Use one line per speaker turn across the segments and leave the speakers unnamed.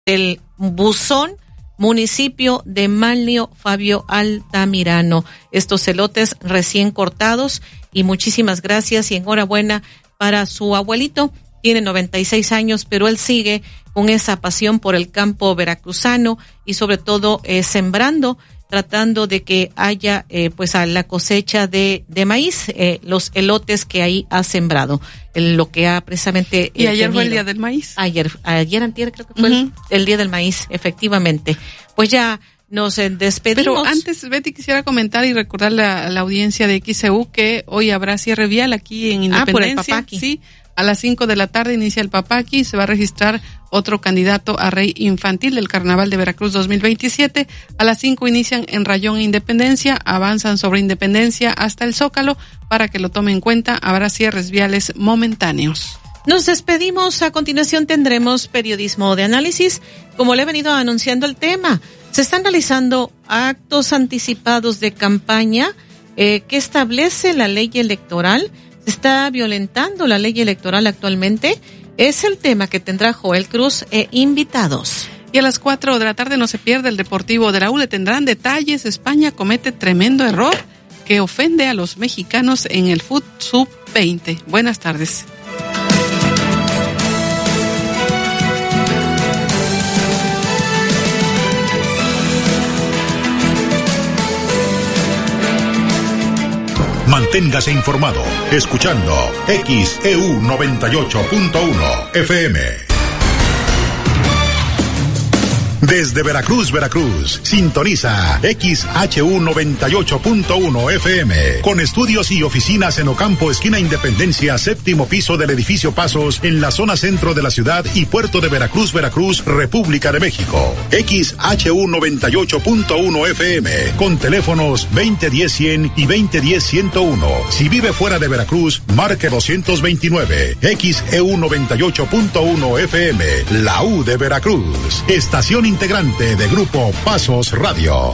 del Buzón, municipio de Manlio Fabio Altamirano. Estos elotes recién cortados, y muchísimas gracias y enhorabuena para su abuelito. Tiene 96 años, pero él sigue con esa pasión por el campo veracruzano y sobre todo sembrando, tratando de que haya pues a la cosecha de maíz, los elotes que ahí ha sembrado, lo que ha precisamente
y ayer fue el día del maíz.
Ayer antier creo que fue el día del maíz, efectivamente. Pues ya nos despedimos.
Pero antes, Betty, quisiera comentar y recordarle a la audiencia de XEU que hoy habrá cierre vial aquí en Independencia.
Por el Papaqui.
Sí, a las 5 de la tarde inicia el Papaqui, se va a registrar otro candidato a rey infantil del Carnaval de Veracruz 2027. A las 5 inician en Rayón Independencia, avanzan sobre Independencia hasta el Zócalo. Para que lo tome en cuenta, habrá cierres viales momentáneos.
Nos despedimos. A continuación tendremos periodismo de análisis. Como le he venido anunciando el tema, se están realizando actos anticipados de campaña que establece la ley electoral. Se está violentando la ley electoral actualmente. Es el tema que tendrá Joel Cruz e invitados.
Y a las 4 de la tarde no se pierde el Deportivo de la ULE. Tendrán detalles. España comete tremendo error que ofende a los mexicanos en el Fut Sub-20. Buenas tardes.
Manténgase informado escuchando XEU 98.1 FM. Desde Veracruz, sintoniza XHU 98.1 FM, con estudios y oficinas en Ocampo, esquina Independencia, séptimo piso del edificio Pasos, en la zona centro de la ciudad y puerto de Veracruz, República de México. XHU 98.1 FM, con teléfonos 2010-100 y 2010-101. Si vive fuera de Veracruz, marque 229. XEU 98.1 FM, la U de Veracruz. Estación integrante de Grupo Pasos Radio.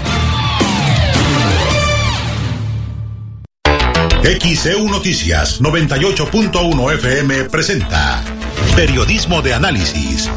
XEU Noticias 98.1 FM presenta Periodismo de Análisis.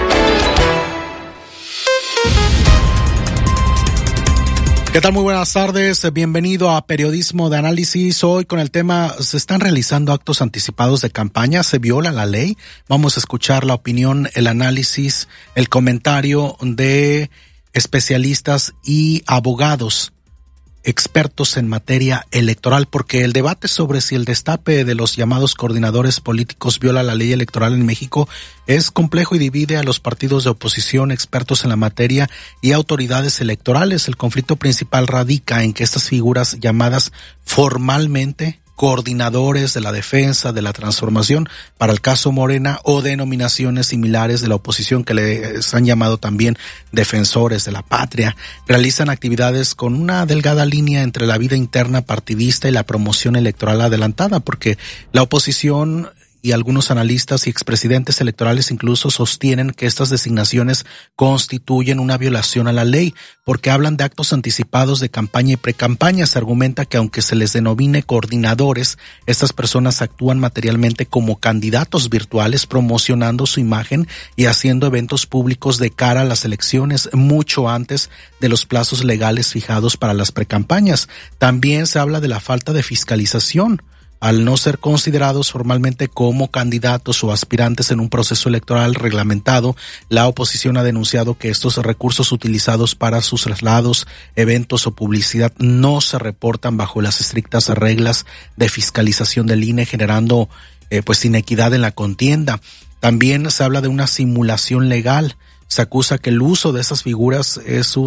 ¿Qué tal? Muy buenas tardes, bienvenido a Periodismo de Análisis. Hoy con el tema, se están realizando actos anticipados de campaña, se viola la ley. Vamos a escuchar la opinión, el análisis, el comentario de especialistas y abogados, expertos en materia electoral, porque el debate sobre si el destape de los llamados coordinadores políticos viola la ley electoral en México es complejo y divide a los partidos de oposición, expertos en la materia y autoridades electorales. El conflicto principal radica en que estas figuras llamadas formalmente coordinadores de la defensa, de la transformación, para el caso Morena, o denominaciones similares de la oposición que les han llamado también defensores de la patria, realizan actividades con una delgada línea entre la vida interna partidista y la promoción electoral adelantada, porque la oposición y algunos analistas y expresidentes electorales incluso sostienen que estas designaciones constituyen una violación a la ley, porque hablan de actos anticipados de campaña y precampaña. Se argumenta que aunque se les denomine coordinadores, estas personas actúan materialmente como candidatos virtuales, promocionando su imagen y haciendo eventos públicos de cara a las elecciones mucho antes de los plazos legales fijados para las precampañas. También se habla de la falta de fiscalización. Al no ser considerados formalmente como candidatos o aspirantes en un proceso electoral reglamentado, la oposición ha denunciado que estos recursos utilizados para sus traslados, eventos o publicidad no se reportan bajo las estrictas reglas de fiscalización del INE, generando inequidad en la contienda. También se habla de una simulación legal. Se acusa que el uso de esas figuras es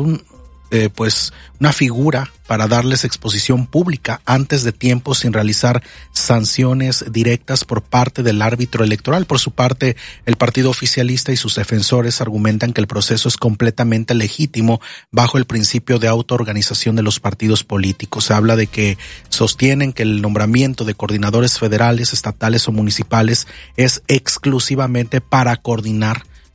una figura para darles exposición pública antes de tiempo sin realizar sanciones directas por parte del árbitro electoral. Por su parte, el partido oficialista y sus defensores argumentan que el proceso es completamente legítimo bajo el principio de autoorganización de los partidos políticos. Se habla de que sostienen que el nombramiento de coordinadores federales, estatales o municipales es exclusivamente para coordinar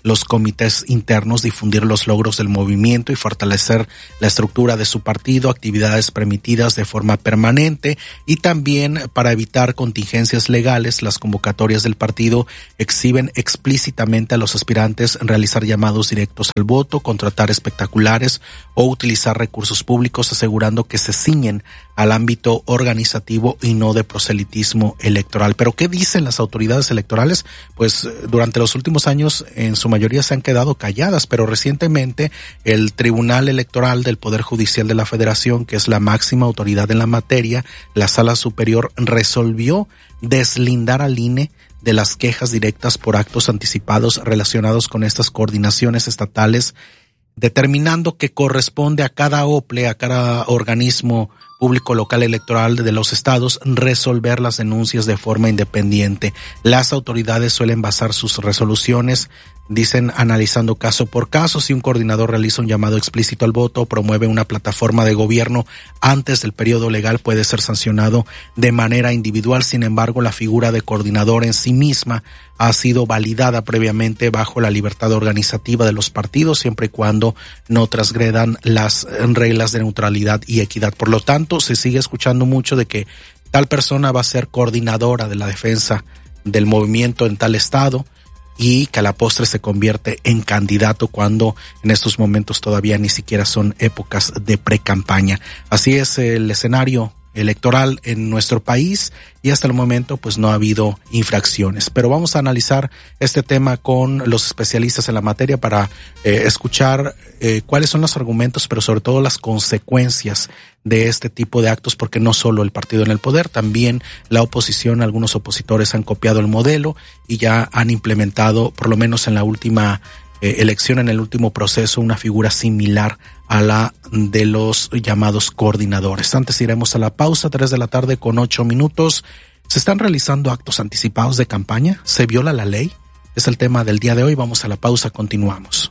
los comités internos, difundir los logros del movimiento y fortalecer la estructura de su partido, actividades permitidas de forma permanente, y también para evitar contingencias legales, las convocatorias del partido exhiben explícitamente a los aspirantes realizar llamados directos al voto, contratar espectaculares o utilizar recursos públicos, asegurando que se ciñen al ámbito organizativo y no de proselitismo electoral. Pero ¿qué dicen las autoridades electorales? Pues durante los últimos años en su mayoría se han quedado calladas, pero recientemente el Tribunal Electoral del Poder Judicial de la Federación, que es la máxima autoridad en la materia, la Sala Superior, resolvió deslindar al INE de las quejas directas por actos anticipados relacionados con estas coordinaciones estatales, determinando que corresponde a cada OPLE, a cada organismo público local electoral de los estados, resolver las denuncias de forma independiente. Las autoridades suelen basar sus resoluciones, dicen, analizando caso por caso. Si un coordinador realiza un llamado explícito al voto o promueve una plataforma de gobierno antes del periodo legal, puede ser sancionado de manera individual. Sin embargo, la figura de coordinador en sí misma ha sido validada previamente bajo la libertad organizativa de los partidos, siempre y cuando no transgredan las reglas de neutralidad y equidad. Por lo tanto, se sigue escuchando mucho de que tal persona va a ser coordinadora de la defensa del movimiento en tal estado, y que a la postre se convierte en candidato cuando en estos momentos todavía ni siquiera son épocas de precampaña. Así es el escenario electoral en nuestro país, y hasta el momento pues no ha habido infracciones. Pero vamos a analizar este tema con los especialistas en la materia para escuchar cuáles son los argumentos, pero sobre todo las consecuencias de este tipo de actos, porque no solo el partido en el poder, también la oposición, algunos opositores han copiado el modelo y ya han implementado, por lo menos en la última elección, en el último proceso, una figura similar a la de los llamados coordinadores. Antes iremos a la pausa, 3:08 p.m. ¿Se están realizando actos anticipados de campaña? ¿Se viola la ley? Es el tema del día de hoy. Vamos a la pausa, continuamos.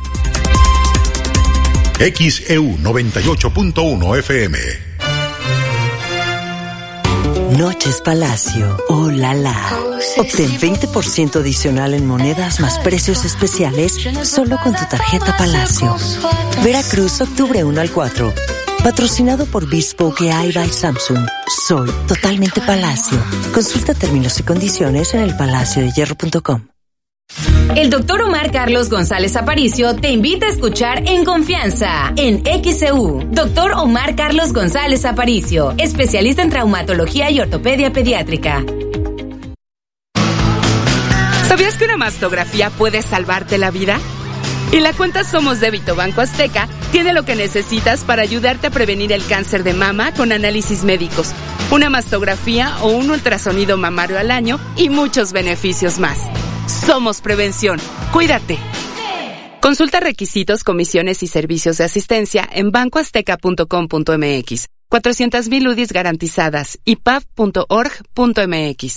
XEU 98.1 FM.
Noches Palacio, oh la la. Obtén 20% adicional en monedas más precios especiales solo con tu tarjeta Palacio. Veracruz, octubre 1 al 4. Patrocinado por Bespoke AI by Samsung. Soy totalmente Palacio. Consulta términos y condiciones en elpalaciodehierro.com.
El doctor Omar Carlos González Aparicio te invita a escuchar En Confianza, en XEU. Doctor Omar Carlos González Aparicio, especialista en traumatología y ortopedia pediátrica.
¿Sabías que una mastografía puede salvarte la vida? Y la cuenta Somos Débito Banco Azteca tiene lo que necesitas para ayudarte a prevenir el cáncer de mama con análisis médicos, una mastografía o un ultrasonido mamario al año y muchos beneficios más. Somos Prevención. Cuídate. Consulta requisitos, comisiones y servicios de asistencia en bancoazteca.com.mx. 400,000 UDIs garantizadas. ipaf.org.mx.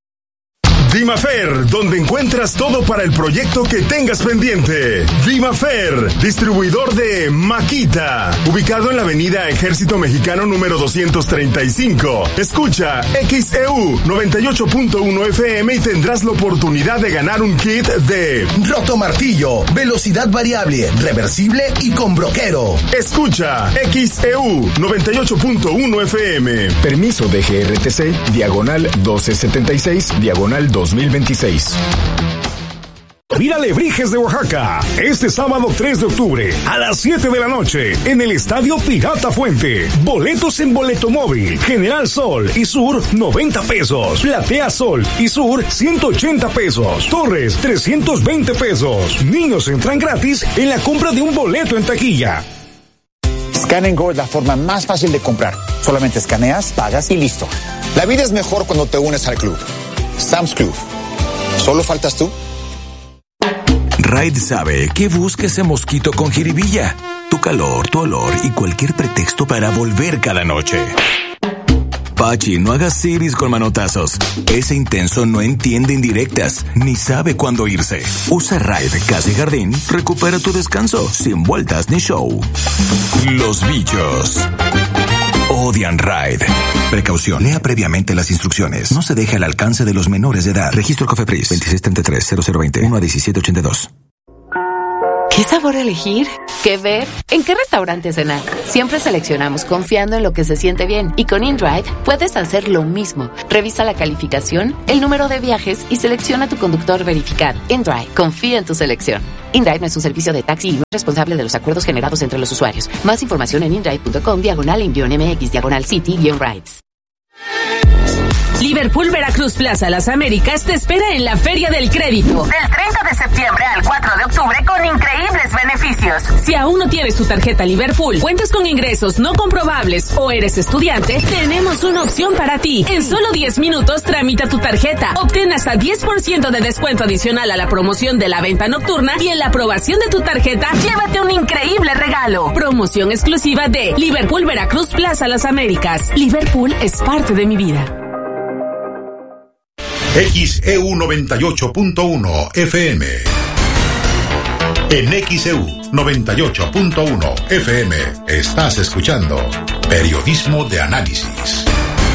Dimafer, donde encuentras todo para el proyecto que tengas pendiente. Dimafer, distribuidor de Maquita, ubicado en la avenida Ejército Mexicano número 235. Escucha XEU 98.1 FM y tendrás la oportunidad de ganar un kit de
roto martillo, velocidad variable, reversible y con broquero.
Escucha XEU 98.1 FM.
Permiso de GRTC, diagonal 1276, diagonal 2026.
Mira Alebrijes de Oaxaca, este sábado 3 de octubre a las 7 de la noche en el Estadio Pirata Fuente. Boletos en Boleto Móvil, General Sol y Sur 90 pesos, Platea Sol y Sur 180 pesos, Torres 320 pesos. Niños entran gratis en la compra de un boleto en taquilla.
Scan & Go es la forma más fácil de comprar. Solamente escaneas, pagas y listo. La vida es mejor cuando te unes al club. Sam's Club. ¿Solo faltas tú?
Raid sabe que busca ese mosquito con jiribilla, tu calor, tu olor y cualquier pretexto para volver cada noche. Pachi, no hagas siris con manotazos. Ese intenso no entiende indirectas, ni sabe cuándo irse. Usa Raid Casa y Jardín, recupera tu descanso, sin vueltas ni show. Los bichos odian Raid. Precaución, lea previamente las instrucciones. No se deje al alcance de los menores de edad. Registro COFEPRIS 2633-0020 1 a 1782.
¿Qué sabor elegir?
¿Qué ver? ¿En qué restaurante cenar? Siempre seleccionamos confiando en lo que se siente bien. Y con InDrive puedes hacer lo mismo. Revisa la calificación, el número de viajes y selecciona tu conductor verificado. InDrive, confía en tu selección. InDrive no es un servicio de taxi y no es responsable de los acuerdos generados entre los usuarios. Más información en indrive.com/MX/City-Rides.
Liverpool Veracruz Plaza Las Américas te espera en la Feria del Crédito.
Del 30 de septiembre al 4 de octubre con increíbles beneficios.
Si aún no tienes tu tarjeta Liverpool, cuentas con ingresos no comprobables o eres estudiante, tenemos una opción para ti. En solo 10 minutos tramita tu tarjeta. Obtén hasta 10% de descuento adicional a la promoción de la venta nocturna y en la aprobación de tu tarjeta,
llévate un increíble regalo.
Promoción exclusiva de Liverpool Veracruz Plaza Las Américas. Liverpool es parte de mi vida.
XEU 98.1 FM. En XEU 98.1 FM estás escuchando Periodismo de Análisis.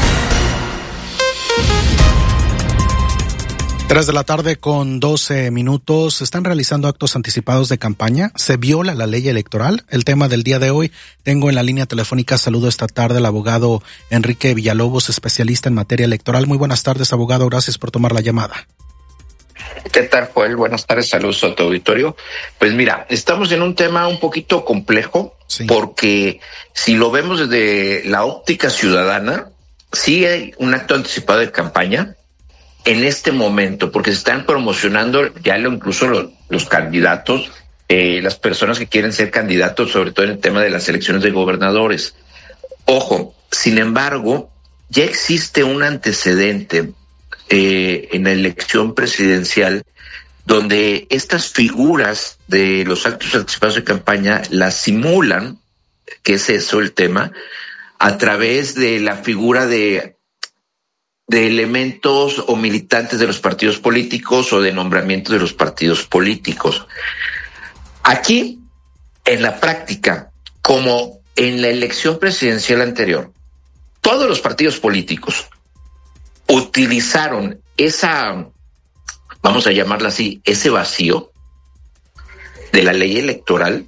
3 de la tarde con 12 minutos. Se están realizando actos anticipados de campaña. Se viola la ley electoral. El tema del día de hoy. Tengo en la línea telefónica, saludo esta tarde al abogado Enrique Villalobos, especialista en materia electoral. Muy buenas tardes, abogado. Gracias por tomar la llamada.
¿Qué tal, Joel? Buenas tardes, saludos a tu auditorio. Pues mira, estamos en un tema un poquito complejo, sí, porque si lo vemos desde la óptica ciudadana, sí hay un acto anticipado de campaña en este momento, porque se están promocionando ya incluso los candidatos, las personas que quieren ser candidatos, sobre todo en el tema de las elecciones de gobernadores. Ojo, sin embargo, ya existe un antecedente en la elección presidencial donde estas figuras de los actos anticipados de campaña las simulan, que es eso el tema, a través de la figura de elementos o militantes de los partidos políticos o de nombramientos de los partidos políticos. Aquí, en la práctica, como en la elección presidencial anterior, todos los partidos políticos utilizaron vamos a llamarla así, ese vacío de la ley electoral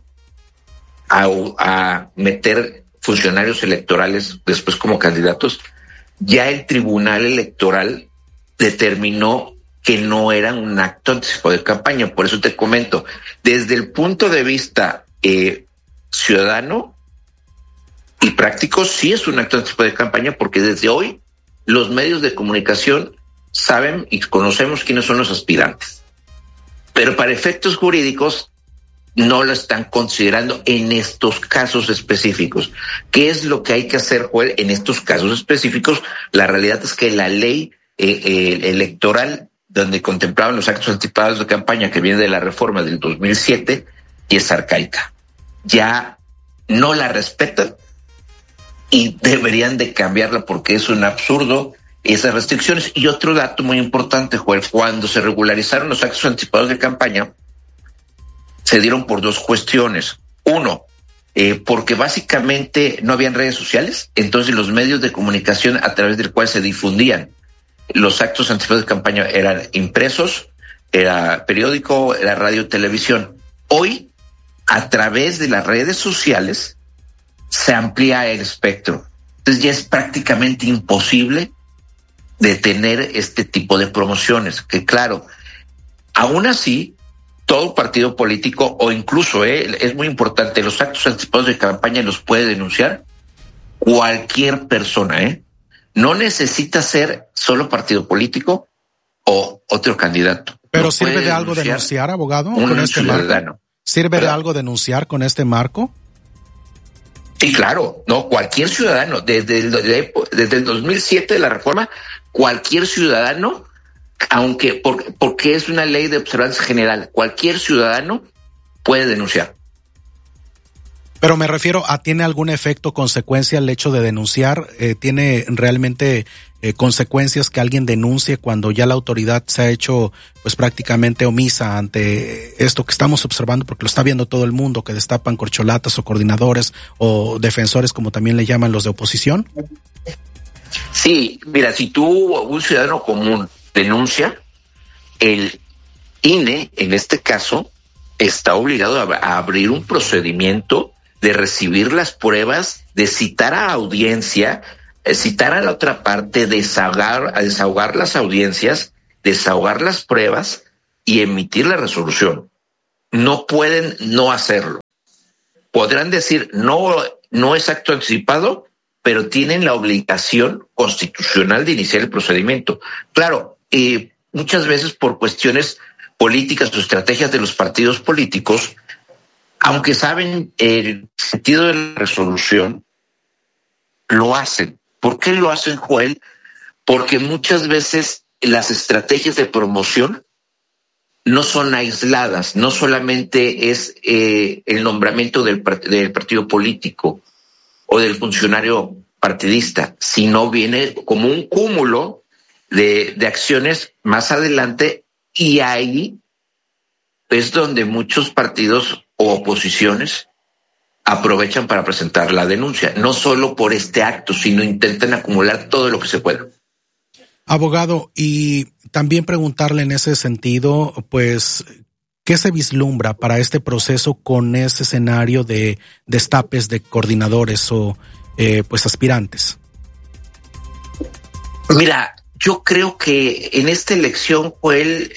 a meter funcionarios electorales después como candidatos. Ya el Tribunal Electoral determinó que no era un acto anticipado de campaña. Por eso te comento, desde el punto de vista ciudadano y práctico, sí es un acto anticipado de campaña, porque desde hoy los medios de comunicación saben y conocemos quiénes son los aspirantes. Pero para efectos jurídicos no lo están considerando en estos casos específicos. ¿Qué es lo que hay que hacer, Joel, en estos casos específicos? La realidad es que la ley electoral, donde contemplaban los actos anticipados de campaña, que viene de la reforma del 2007, y es arcaica. Ya no la respetan y deberían de cambiarla, porque es un absurdo esas restricciones. Y otro dato muy importante, Joel, cuando se regularizaron los actos anticipados de campaña, se dieron por dos cuestiones. Uno, porque básicamente no habían redes sociales, entonces los medios de comunicación a través del cual se difundían los actos anticipados de campaña eran impresos, era periódico, era radio, televisión. Hoy, a través de las redes sociales, se amplía el espectro. Entonces ya es prácticamente imposible detener este tipo de promociones, que claro, aún así, todo partido político, o incluso, es muy importante, los actos anticipados de campaña los puede denunciar cualquier persona, No necesita ser solo partido político o otro candidato.
¿Pero sirve de algo denunciar, abogado, con este marco? ¿Sirve de algo denunciar con este marco?
Sí, claro, no, cualquier ciudadano, desde el 2007 de la reforma, cualquier ciudadano, aunque porque es una ley de observancia general, cualquier ciudadano puede denunciar.
Pero me refiero a, ¿tiene algún efecto, consecuencia el hecho de denunciar? ¿Tiene realmente consecuencias que alguien denuncie cuando ya la autoridad se ha hecho pues prácticamente omisa ante esto que estamos observando, porque lo está viendo todo el mundo, que destapan corcholatas o coordinadores o defensores, como también le llaman los de oposición?
Sí, mira, si tú, un ciudadano común, denuncia, el INE, en este caso, está obligado a abrir un procedimiento de recibir las pruebas, de citar a audiencia, citar a la otra parte, desahogar las audiencias, desahogar las pruebas y emitir la resolución. No pueden no hacerlo. Podrán decir no es acto anticipado, pero tienen la obligación constitucional de iniciar el procedimiento. Claro, muchas veces por cuestiones políticas o estrategias de los partidos políticos, aunque saben el sentido de la resolución, lo hacen. ¿Por qué lo hacen, Joel? Porque muchas veces las estrategias de promoción no son aisladas, no solamente es el nombramiento del partido político o del funcionario partidista, sino viene como un cúmulo de acciones más adelante, y ahí es donde muchos partidos o oposiciones aprovechan para presentar la denuncia, no solo por este acto, sino intentan acumular todo lo que se pueda.
Abogado, y también preguntarle en ese sentido, pues, ¿qué se vislumbra para este proceso con ese escenario de destapes de coordinadores o pues aspirantes?
Mira, yo creo que en esta elección, Joel,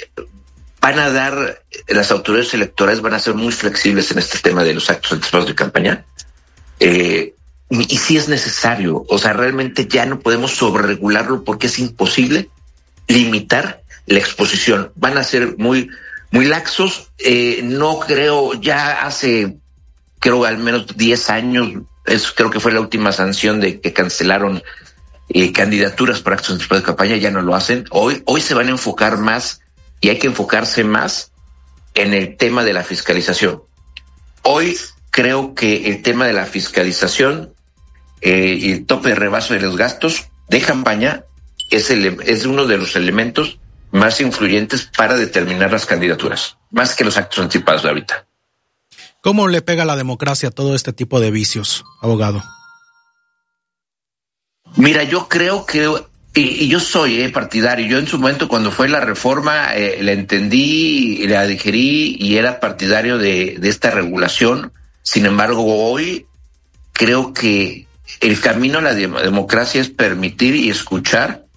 las autoridades electorales van a ser muy flexibles en este tema de los actos anticipados de campaña. Y sí es necesario, o sea, realmente ya no podemos sobreregularlo porque es imposible limitar la exposición. Van a ser muy, muy laxos. No creo, ya hace, creo al menos 10 años, creo que fue la última sanción de que cancelaron candidaturas para actos anticipados de campaña, ya no lo hacen. Hoy se van a enfocar más, y hay que enfocarse más en el tema de la fiscalización. Hoy creo que el tema de la fiscalización y el tope de rebaso de los gastos de campaña es uno de los elementos más influyentes para determinar las candidaturas, más que los actos anticipados de ahorita.
¿Cómo le pega a la democracia todo este tipo de vicios, abogado?
Mira, yo creo que, y yo soy partidario, yo en su momento cuando fue la reforma la entendí, la digerí y era partidario de esta regulación. Sin embargo, hoy creo que el camino a la democracia es permitir y escuchar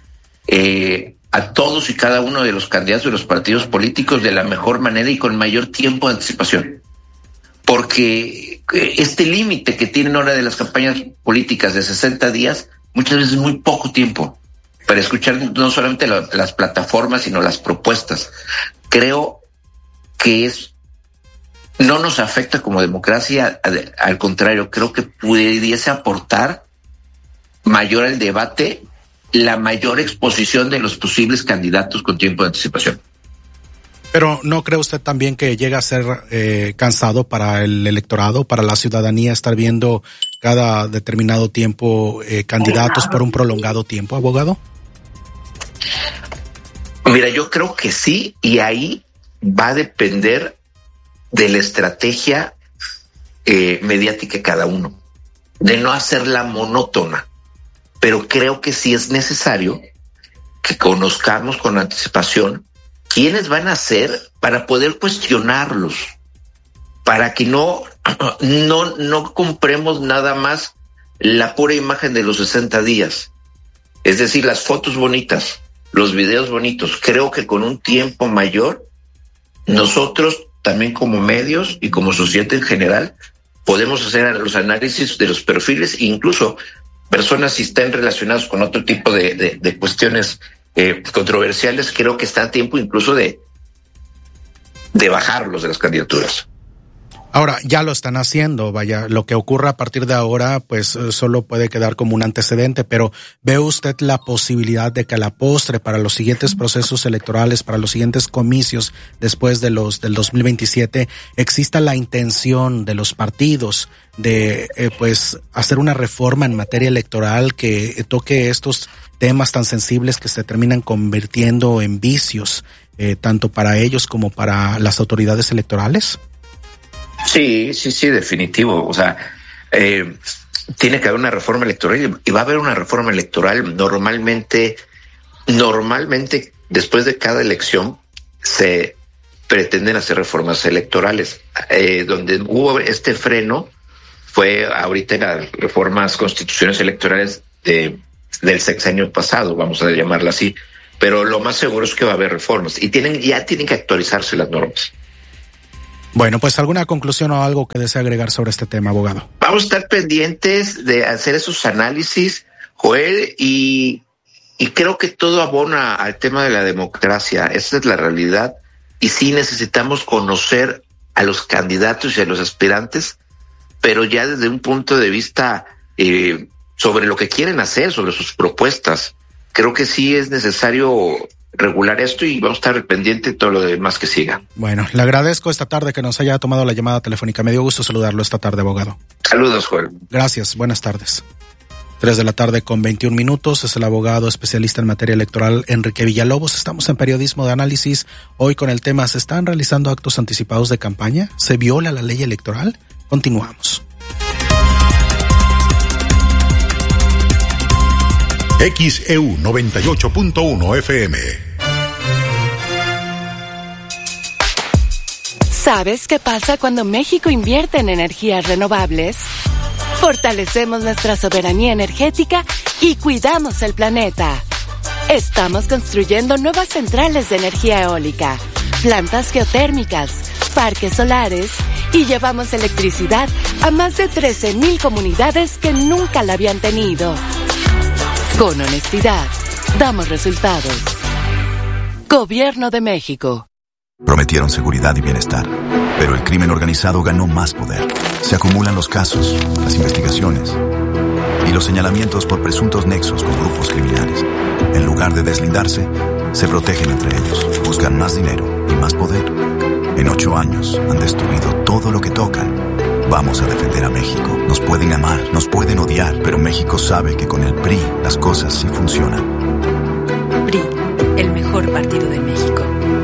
a todos y cada uno de los candidatos de los partidos políticos de la mejor manera y con mayor tiempo de anticipación. Porque este límite que tienen ahora de las campañas políticas de 60 días, muchas veces es muy poco tiempo para escuchar no solamente las plataformas, sino las propuestas. Creo que no nos afecta como democracia, al contrario, creo que pudiese aportar mayor al debate, la mayor exposición de los posibles candidatos con tiempo de anticipación.
Pero ¿no cree usted también que llega a ser cansado para el electorado, para la ciudadanía, estar viendo cada determinado tiempo candidatos por un prolongado tiempo, abogado?
Mira, yo creo que sí, y ahí va a depender de la estrategia mediática de cada uno, de no hacerla monótona. Pero creo que sí es necesario que conozcamos con anticipación quiénes van a ser para poder cuestionarlos, para que no compremos nada más la pura imagen de los 60 días. Es decir, las fotos bonitas, los videos bonitos. Creo que con un tiempo mayor, nosotros también como medios y como sociedad en general, podemos hacer los análisis de los perfiles, incluso personas si están relacionadas con otro tipo de cuestiones controversiales. Creo que está a tiempo incluso de bajarlos de las candidaturas.
Ahora, ya lo están haciendo, vaya, lo que ocurra a partir de ahora, pues solo puede quedar como un antecedente, pero ¿ve usted la posibilidad de que a la postre, para los siguientes procesos electorales, para los siguientes comicios después del 2027, exista la intención de los partidos de, pues, hacer una reforma en materia electoral que toque estos temas tan sensibles que se terminan convirtiendo en vicios, tanto para ellos como para las autoridades electorales?
Sí, definitivo. O sea, tiene que haber una reforma electoral y va a haber una reforma electoral. Normalmente después de cada elección se pretenden hacer reformas electorales. Donde hubo este freno fue ahorita en las reformas, constituciones electorales del sexenio pasado, vamos a llamarla así, pero lo más seguro es que va a haber reformas y ya tienen que actualizarse las normas.
Bueno, pues ¿alguna conclusión o algo que desea agregar sobre este tema, abogado?
Vamos a estar pendientes de hacer esos análisis, Joel, y creo que todo abona al tema de la democracia. Esa es la realidad. Y sí necesitamos conocer a los candidatos y a los aspirantes, pero ya desde un punto de vista sobre lo que quieren hacer, sobre sus propuestas. Creo que sí es necesario regular esto y vamos a estar pendiente de todo lo demás que siga.
Bueno, le agradezco esta tarde que nos haya tomado la llamada telefónica. Me dio gusto saludarlo esta tarde, abogado.
Saludos, Joel.
Gracias, buenas tardes. 3:21 p.m. es el abogado especialista en materia electoral Enrique Villalobos. Estamos en Periodismo de Análisis, hoy con el tema: ¿se están realizando actos anticipados de campaña? ¿Se viola la ley electoral? Continuamos.
XEU 98.1 FM.
¿Sabes qué pasa cuando México invierte en energías renovables? Fortalecemos nuestra soberanía energética y cuidamos el planeta. Estamos construyendo nuevas centrales de energía eólica, plantas geotérmicas, parques solares y llevamos electricidad a más de 13,000 comunidades que nunca la habían tenido. Con honestidad, damos resultados. Gobierno de México.
Prometieron seguridad y bienestar, pero el crimen organizado ganó más poder. Se acumulan los casos, las investigaciones y los señalamientos por presuntos nexos con grupos criminales. En lugar de deslindarse, se protegen entre ellos, buscan más dinero y más poder. En 8 años han destruido todo lo que tocan. Vamos a defender a México. Nos pueden amar, nos pueden odiar, pero México sabe que con el PRI las cosas sí funcionan.
PRI, el mejor partido de México.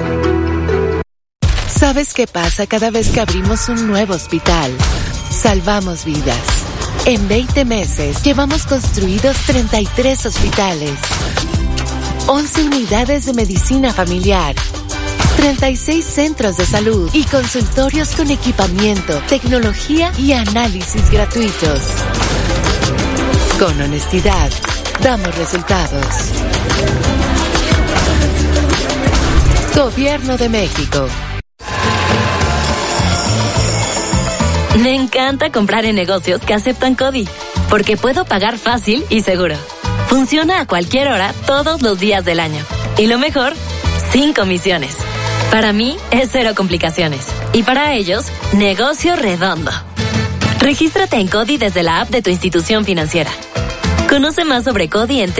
¿Sabes qué pasa cada vez que abrimos un nuevo hospital? Salvamos vidas. En 20 meses llevamos construidos 33 hospitales, 11 unidades de medicina familiar, 36 centros de salud y consultorios con equipamiento, tecnología y análisis gratuitos. Con honestidad, damos resultados. Gobierno de México.
Me encanta comprar en negocios que aceptan CODI, porque puedo pagar fácil y seguro. Funciona a cualquier hora, todos los días del año. Y lo mejor, sin comisiones. Para mí, es 0 complicaciones. Y para ellos, negocio redondo. Regístrate en CODI desde la app de tu institución financiera. Conoce más sobre CODI en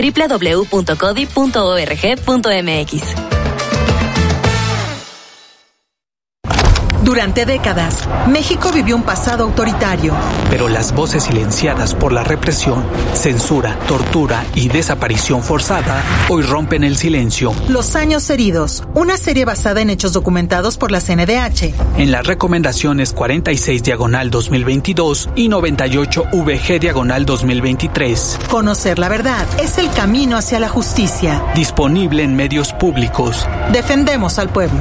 www.codi.org.mx.
Durante décadas, México vivió un pasado autoritario.
Pero las voces silenciadas por la represión, censura, tortura y desaparición forzada hoy rompen el silencio.
Los años heridos, una serie basada en hechos documentados por la CNDH.
En las recomendaciones 46/2022 y 98VG/2023.
Conocer la verdad es el camino hacia la justicia.
Disponible en medios públicos.
Defendemos al pueblo.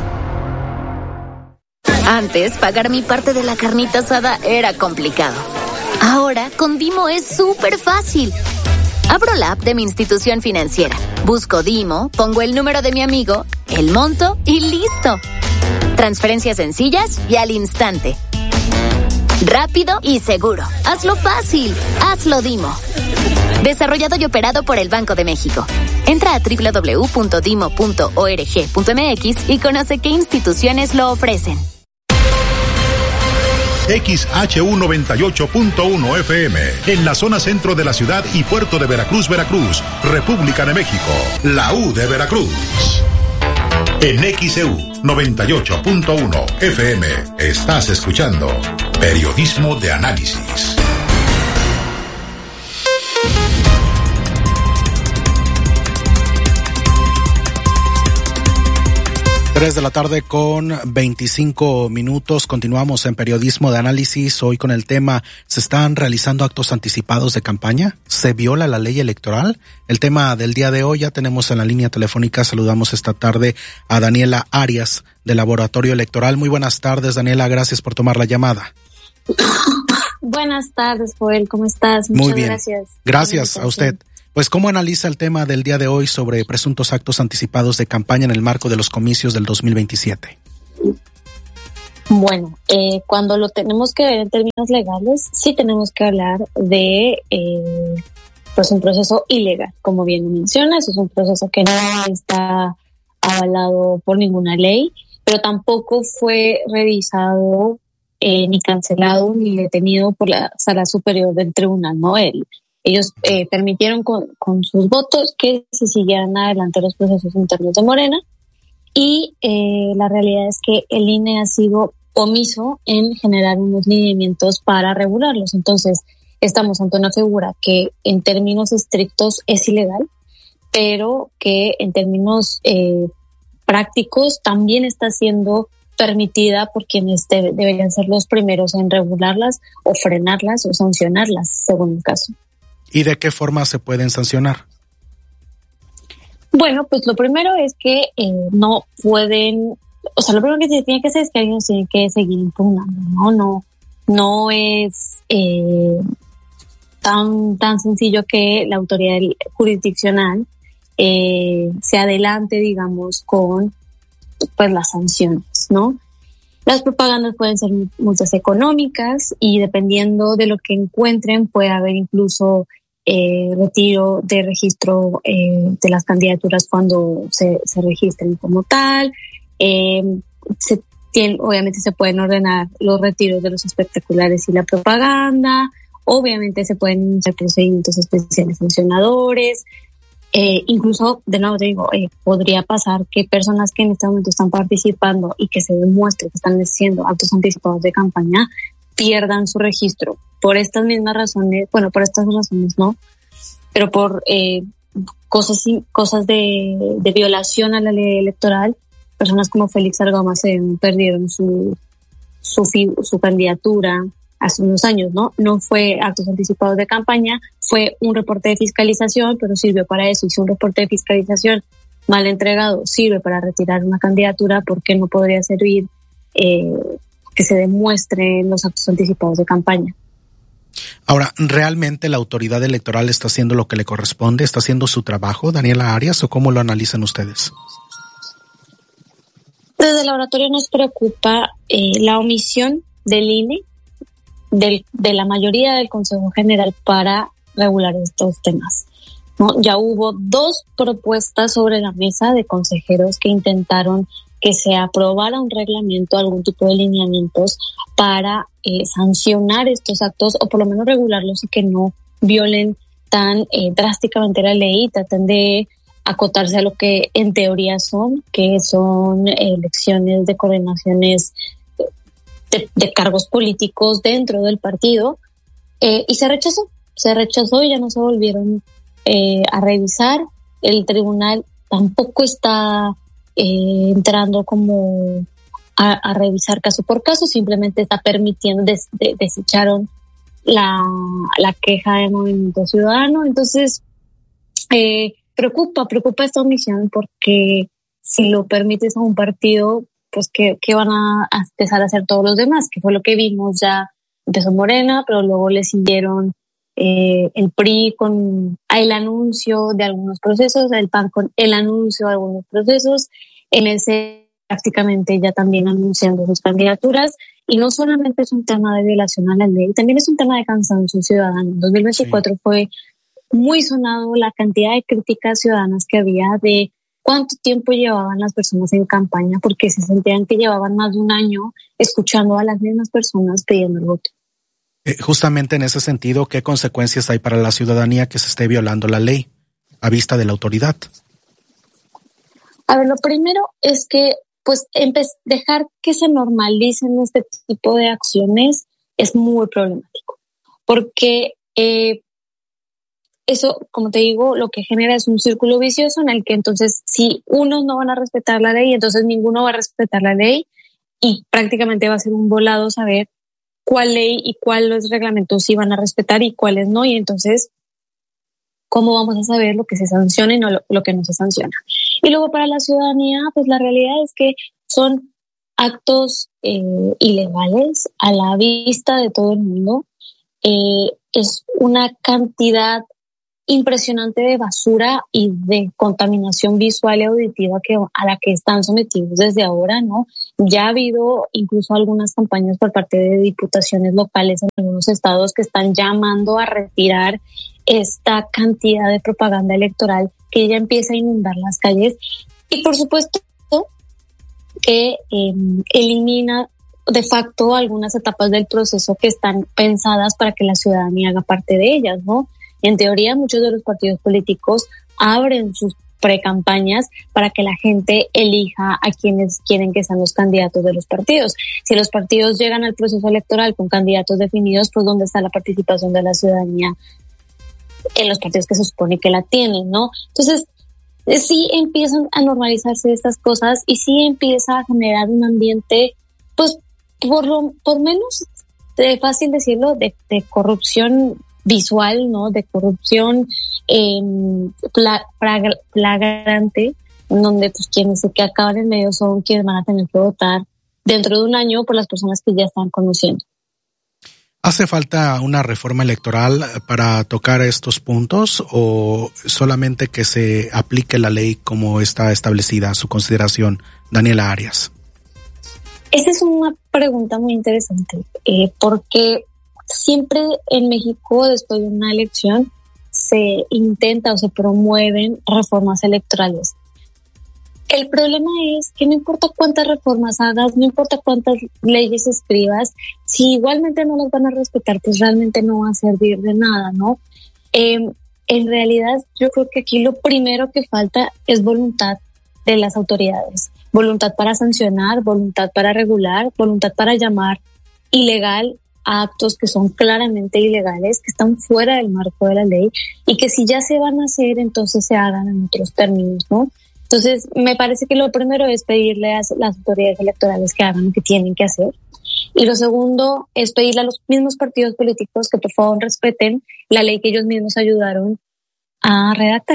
Antes, pagar mi parte de la carnita asada era complicado. Ahora, con Dimo es súper fácil. Abro la app de mi institución financiera, busco Dimo, pongo el número de mi amigo, el monto y listo. Transferencias sencillas y al instante. Rápido y seguro. Hazlo fácil. Hazlo Dimo. Desarrollado y operado por el Banco de México. Entra a www.dimo.org.mx y conoce qué instituciones lo ofrecen.
XHU 98.1 FM, en la zona centro de la ciudad y puerto de Veracruz, República de México, la U de Veracruz. En XEU 98.1 FM, estás escuchando Periodismo de Análisis.
3 de la tarde con 25 minutos. Continuamos en Periodismo de Análisis. Hoy con el tema: ¿se están realizando actos anticipados de campaña? ¿Se viola la ley electoral? El tema del día de hoy. Ya tenemos en la línea telefónica. Saludamos esta tarde a Daniela Arias, del Laboratorio Electoral. Muy buenas tardes, Daniela. Gracias por tomar la llamada.
Buenas tardes, Joel. ¿Cómo estás? Muchas
Muy bien.
Gracias.
Gracias a usted. Pues, ¿cómo analiza el tema del día de hoy sobre presuntos actos anticipados de campaña en el marco de los comicios del 2027?
Bueno, cuando lo tenemos que ver en términos legales, sí tenemos que hablar de pues un proceso ilegal. Como bien mencionas, es un proceso que no está avalado por ninguna ley, pero tampoco fue revisado ni cancelado ni detenido por la Sala Superior del Tribunal, ¿no? Ellos permitieron con sus votos que se siguieran adelante los procesos internos de Morena, y la realidad es que el INE ha sido omiso en generar unos lineamientos para regularlos. Entonces, estamos ante una figura que en términos estrictos es ilegal, pero que en términos prácticos también está siendo permitida por quienes deberían ser los primeros en regularlas o frenarlas o sancionarlas, según el caso.
¿Y de qué forma se pueden sancionar?
Bueno, pues lo primero es que no pueden, o sea, lo primero que se tiene que hacer es que alguien tiene que seguir impugnando, no es tan sencillo que la autoridad jurisdiccional se adelante, digamos, con pues las sanciones, ¿no? Las propagandas pueden ser multas económicas, y dependiendo de lo que encuentren puede haber incluso retiro de registro de las candidaturas cuando se registren como tal. Obviamente se pueden ordenar los retiros de los espectaculares y la propaganda. Obviamente se pueden iniciar procedimientos especiales sancionadores. Incluso, de nuevo te digo, podría pasar que personas que en este momento están participando y que se demuestre que están haciendo actos anticipados de campaña pierdan su registro. Por estas mismas razones, no, pero por cosas de violación a la ley electoral, personas como Félix Argamace perdieron su candidatura hace unos años, ¿no? No fue actos anticipados de campaña, fue un reporte de fiscalización, pero sirvió para eso. Y si un reporte de fiscalización mal entregado sirve para retirar una candidatura, ¿por qué no podría servir que se demuestren los actos anticipados de campaña?
Ahora, ¿realmente la autoridad electoral está haciendo lo que le corresponde? ¿Está haciendo su trabajo, Daniela Arias, o cómo lo analizan ustedes?
Desde el laboratorio nos preocupa la omisión del INE, de la mayoría del Consejo General para regular estos temas, ¿no? Ya hubo 2 propuestas sobre la mesa de consejeros que intentaron que se aprobara un reglamento, algún tipo de lineamientos para sancionar estos actos, o por lo menos regularlos y que no violen tan drásticamente la ley y traten de acotarse a lo que en teoría que son elecciones de coordinaciones de cargos políticos dentro del partido, y se rechazó y ya no se volvieron a revisar. El tribunal tampoco está entrando como a revisar caso por caso, simplemente está permitiendo, desecharon la queja de Movimiento Ciudadano. Entonces preocupa esta omisión, porque si lo permites a un partido, pues ¿qué van a empezar a hacer todos los demás? Que fue lo que vimos. Ya empezó Morena, pero luego le siguieron el PRI con el anuncio de algunos procesos, el PAN con el anuncio de algunos procesos, MC prácticamente ya también anunciando sus candidaturas. Y no solamente es un tema de violación a la ley, también es un tema de cansancio ciudadano. En 2024 fue muy sonado la cantidad de críticas ciudadanas que había de cuánto tiempo llevaban las personas en campaña, porque se sentían que llevaban más de un año escuchando a las mismas personas pidiendo el voto.
Justamente en ese sentido, ¿qué consecuencias hay para la ciudadanía que se esté violando la ley a vista de la autoridad?
A ver, lo primero es que pues dejar que se normalicen este tipo de acciones es muy problemático, porque eso, como te digo, lo que genera es un círculo vicioso en el que entonces si unos no van a respetar la ley, entonces ninguno va a respetar la ley y prácticamente va a ser un volado saber cuál ley y cuáles reglamentos sí van a respetar y cuáles no, y entonces cómo vamos a saber lo que se sanciona y no lo que no se sanciona. Y luego para la ciudadanía, pues la realidad es que son actos ilegales a la vista de todo el mundo. Es una cantidad impresionante de basura y de contaminación visual y auditiva a la que están sometidos desde ahora, ¿no? Ya ha habido incluso algunas campañas por parte de diputaciones locales en algunos estados que están llamando a retirar esta cantidad de propaganda electoral que ya empieza a inundar las calles y por supuesto que elimina de facto algunas etapas del proceso que están pensadas para que la ciudadanía haga parte de ellas, ¿no? En teoría, muchos de los partidos políticos abren sus precampañas para que la gente elija a quienes quieren que sean los candidatos de los partidos. Si los partidos llegan al proceso electoral con candidatos definidos, pues ¿dónde está la participación de la ciudadanía en los partidos que se supone que la tienen, ¿no? Entonces, sí empiezan a normalizarse estas cosas y sí empieza a generar un ambiente, pues, por menos fácil decirlo, de corrupción visual, ¿no? De corrupción flagrante, en donde pues quienes se acaban en medio son quienes van a tener que votar dentro de un año por las personas que ya están conociendo.
¿Hace falta una reforma electoral para tocar estos puntos o solamente que se aplique la ley como está establecida a su consideración, Daniela Arias?
Esa es una pregunta muy interesante, porque siempre en México, después de una elección, se intenta o se promueven reformas electorales. El problema es que no importa cuántas reformas hagas, no importa cuántas leyes escribas, si igualmente no las van a respetar, pues realmente no va a servir de nada, ¿no? En realidad, yo creo que aquí lo primero que falta es voluntad de las autoridades. Voluntad para sancionar, voluntad para regular, voluntad para llamar ilegal a actos que son claramente ilegales, que están fuera del marco de la ley y que si ya se van a hacer, entonces se hagan en otros términos, ¿no? Entonces, me parece que lo primero es pedirle a las autoridades electorales que hagan lo que tienen que hacer. Y lo segundo es pedirle a los mismos partidos políticos que por favor respeten la ley que ellos mismos ayudaron a redactar.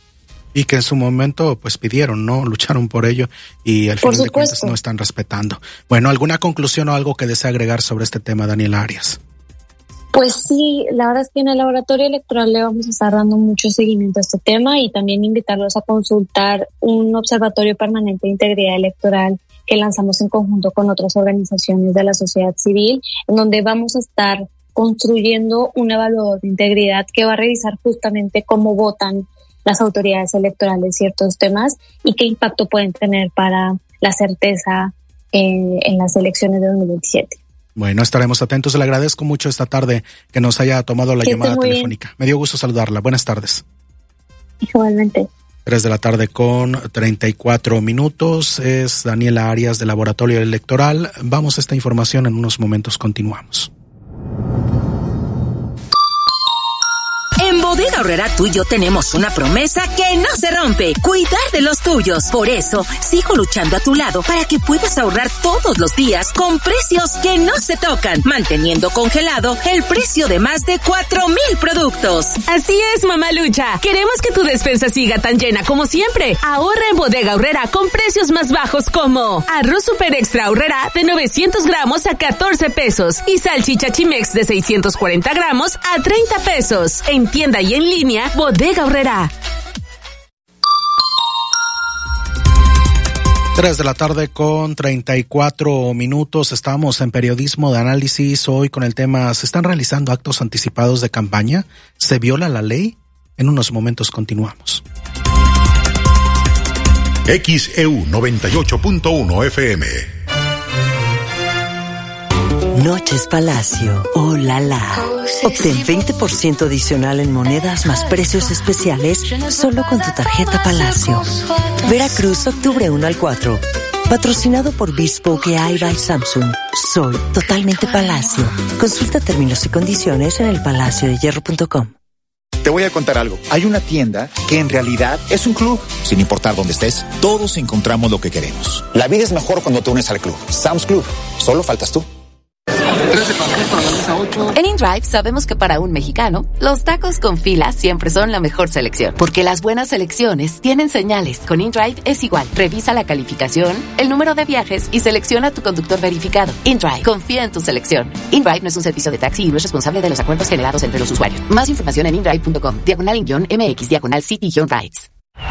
Y que en su momento pues pidieron, ¿no? Lucharon por ello y al final de cuentas no están respetando. Bueno, ¿alguna conclusión o algo que desea agregar sobre este tema, Daniela Arias?
Pues sí, la verdad es que en el laboratorio electoral le vamos a estar dando mucho seguimiento a este tema y también invitarlos a consultar un observatorio permanente de integridad electoral que lanzamos en conjunto con otras organizaciones de la sociedad civil, en donde vamos a estar construyendo un evaluador de integridad que va a revisar justamente cómo votan las autoridades electorales ciertos temas y qué impacto pueden tener para la certeza en las elecciones de 2027.
Bueno, estaremos atentos. Le agradezco mucho esta tarde que nos haya tomado la llamada telefónica. Bien. Me dio gusto saludarla. Buenas tardes.
Igualmente.
3:34 con 34 minutos. Es Daniela Arias del Laboratorio Electoral. Vamos a esta información en unos momentos. Continuamos.
En Bodega Aurrerá tú y yo tenemos una promesa que no se rompe: cuidar de los tuyos. Por eso, sigo luchando a tu lado para que puedas ahorrar todos los días con precios que no se tocan, manteniendo congelado el precio de más de 4,000 productos.
Así es, mamá Lucha. Queremos que tu despensa siga tan llena como siempre. Ahorra en Bodega Aurrerá con precios más bajos como arroz super extra Aurrerá de 900 gramos a 14 pesos y salchicha Chimex de 640 gramos a 30 pesos. En tienda y en línea, Bodega Aurrerá.
3 de la tarde con 34 minutos. Estamos en Periodismo de Análisis hoy con el tema: ¿se están realizando actos anticipados de campaña? ¿Se viola la ley? En unos momentos continuamos.
XEU 98.1 FM.
Noches Palacio, oh la la. Obtén 20% adicional en monedas más precios especiales solo con tu tarjeta Palacio. Veracruz, octubre 1 al 4. Patrocinado por Bespoke AI by Samsung. Soy totalmente Palacio. Consulta términos y condiciones en elpalaciodehierro.com.
Te voy a contar algo. Hay una tienda que en realidad es un club. Sin importar dónde estés, todos encontramos lo que queremos. La vida es mejor cuando te unes al club. Sam's Club. Solo faltas tú.
En InDrive sabemos que para un mexicano, los tacos con fila siempre son la mejor selección. Porque las buenas selecciones tienen señales. Con InDrive es igual. Revisa la calificación, el número de viajes y selecciona tu conductor verificado. InDrive. Confía en tu selección. InDrive no es un servicio de taxi y no es responsable de los acuerdos generados entre los usuarios. Más información en indrive.com. /MX/City-Rides.